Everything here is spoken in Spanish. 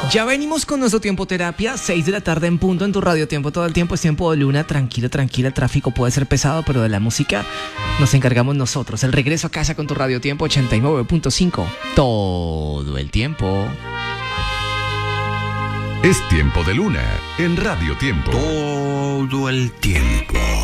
Ya venimos con nuestro tiempo terapia, 6 de la tarde en punto en tu radio Tiempo todo el tiempo. Es tiempo de luna, tranquila, el tráfico puede ser pesado, pero de la música nos encargamos nosotros. El regreso a casa con tu radio Tiempo 89.5, todo el tiempo. Es tiempo de luna en Radio Tiempo. Todo el tiempo.